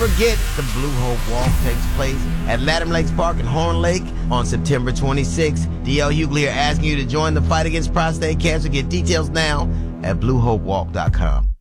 forget, the Blue Hope Walk takes place at Latham Lakes Park in Horn Lake on September 26th. D.L. Hughley are asking you to join the fight against prostate cancer. Get details now at BlueHopeWalk.com.